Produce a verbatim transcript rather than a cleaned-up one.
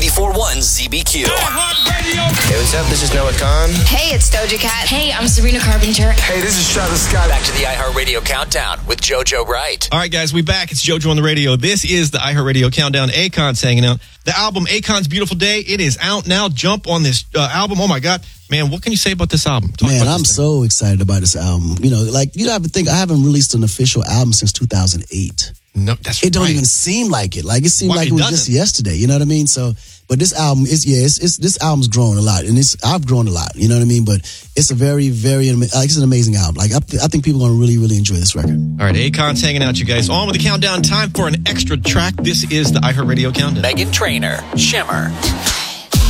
ninety-four point one Z B Q. Hey, what's up? This is Noah Khan. Hey, it's Doja Cat. Hey, I'm Sabrina Carpenter. Hey, this is Travis Scott. Back to the iHeartRadio Countdown with JoJo Wright. All right, guys, we back. It's JoJo on the radio. This is the iHeartRadio Countdown. Akon's hanging out. The album Akon's Beautiful Day, it is out now. Jump on this uh, album. Oh, my God. Man, what can you say about this album? Talk Man, about I'm this so excited about this album. You know, like, you have to think, I haven't released an official album since two thousand eight. No, that's It don't right. even seem like it. Like, it seemed Well, like it it was doesn't. just yesterday. You know what I mean? So, but this album is, yeah, it's, it's this album's grown a lot. And it's, I've grown a lot. You know what I mean? But it's a very, very, like, it's an amazing album. Like, I, th- I think people are going to really, really enjoy this record. All right, Akon's hanging out, you guys. On with the countdown. Time for an extra track. This is the iHeartRadio Countdown. Meghan Trainor, Shimmer.